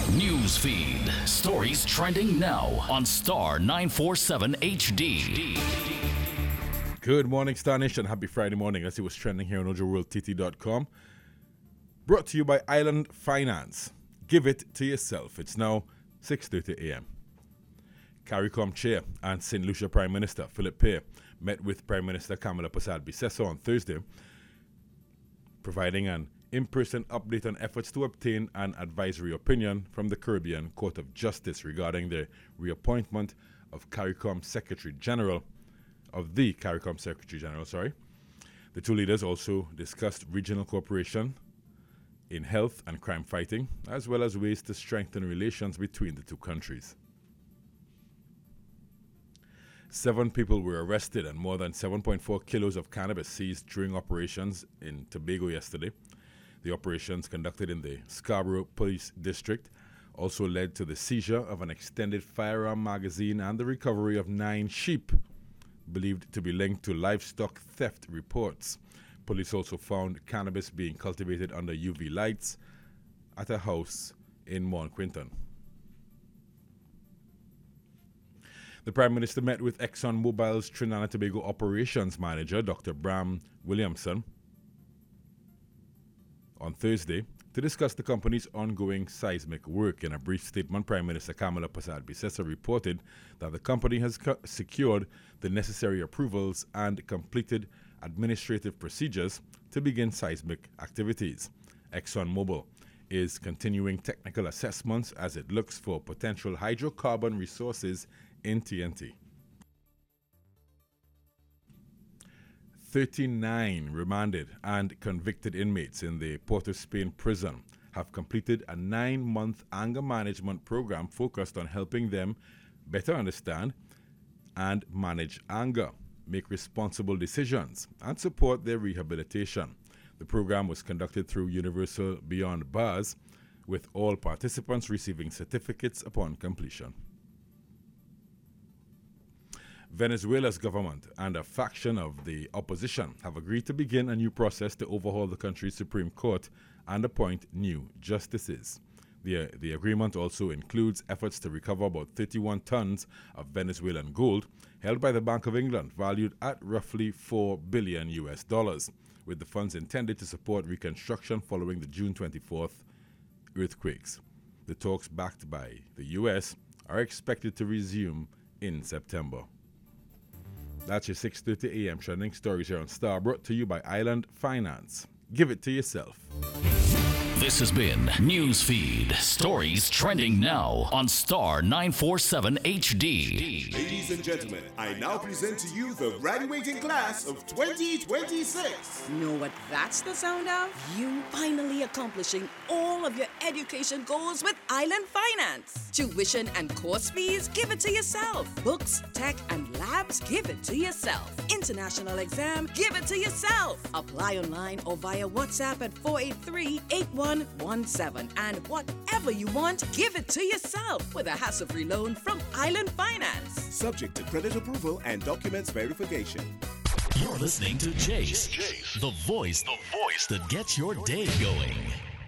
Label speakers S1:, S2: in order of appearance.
S1: News feed. Stories trending now on Star 947 HD.
S2: Good morning, Star Nation. Happy Friday morning. Let's see what's trending here on OjoWorldTT.com. Brought to you by Island Finance. Give it to yourself. It's now 6:30 a.m. CARICOM Chair and St. Lucia Prime Minister Philip Pear met with Prime Minister Kamala Persad-Bissessor on Thursday, providing an in-person update on efforts to obtain an advisory opinion from the Caribbean Court of Justice regarding the reappointment of the CARICOM Secretary General. The two leaders also discussed regional cooperation in health and crime fighting, as well as ways to strengthen relations between the two countries. 7 people were arrested and more than 7.4 kilos of cannabis seized during operations in Tobago yesterday. The operations conducted in the Scarborough Police District also led to the seizure of an extended firearm magazine and the recovery of 9 sheep, believed to be linked to livestock theft reports. Police also found cannabis being cultivated under UV lights at a house in Mount Quinton. The Prime Minister met with ExxonMobil's Trinidad and Tobago Operations Manager, Dr. Bram Williamson, on Thursday to discuss the company's ongoing seismic work. In a brief statement, Prime Minister Kamala Persad-Bissessor reported that the company has secured the necessary approvals and completed administrative procedures to begin seismic activities. ExxonMobil is continuing technical assessments as it looks for potential hydrocarbon resources in TNT. 39 remanded and convicted inmates in the Port of Spain prison have completed a 9-month anger management program focused on helping them better understand and manage anger, make responsible decisions, and support their rehabilitation. The program was conducted through Universal Beyond Bars, with all participants receiving certificates upon completion. Venezuela's government and a faction of the opposition have agreed to begin a new process to overhaul the country's Supreme Court and appoint new justices. The agreement also includes efforts to recover about 31 tons of Venezuelan gold held by the Bank of England, valued at roughly $4 billion, with the funds intended to support reconstruction following the June 24th earthquakes. The talks, backed by the U.S., are expected to resume in September. That's your 6:30 a.m. trending stories here on Star, brought to you by Island Finance. Give it to yourself.
S1: This has been Newsfeed. Stories trending now on Star 947 HD.
S3: Ladies and gentlemen, I now present to you the graduating class of 2026.
S4: Know what that's the sound of? You finally accomplishing all of your education goals with Island Finance. Tuition and course fees, give it to yourself. Books, tech, and labs, give it to yourself. International exam, give it to yourself. Apply online or via WhatsApp at 483-8117. And whatever you want, give it to yourself with a hassle-free loan from Island Finance.
S3: Subject to credit approval and documents verification.
S1: You're listening to Jace, the voice that gets your day going.